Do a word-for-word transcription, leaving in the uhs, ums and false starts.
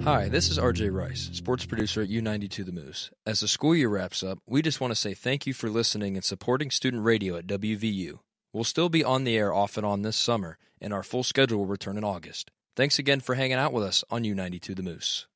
Hi, this is R J Rice, sports producer at U ninety-two The Moose. As the school year wraps up, we just want to say thank you for listening and supporting student radio at W V U. We'll still be on the air off and on this summer, and our full schedule will return in August. Thanks again for hanging out with us on U ninety-two The Moose.